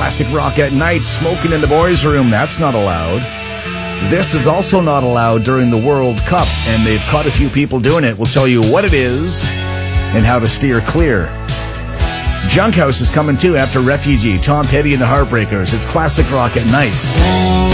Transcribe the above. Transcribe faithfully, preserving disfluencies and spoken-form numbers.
Classic rock at night, smoking in the boys' room, that's not allowed. This is also not allowed during the World Cup, and they've caught a few people doing it. We'll tell you what it is and how to steer clear. Junk House is coming too after Refugee, Tom Petty and the Heartbreakers. It's classic rock at night.